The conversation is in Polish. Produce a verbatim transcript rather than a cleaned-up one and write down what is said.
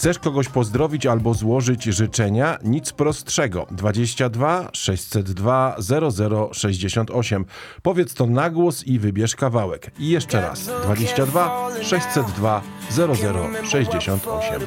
Chcesz kogoś pozdrowić albo złożyć życzenia? Nic prostszego. dwadzieścia dwa sześćset dwa zero zero sześćdziesiąt osiem. Powiedz to na głos i wybierz kawałek. I jeszcze raz. dwadzieścia dwa sześćset dwa zero zero sześćdziesiąt osiem.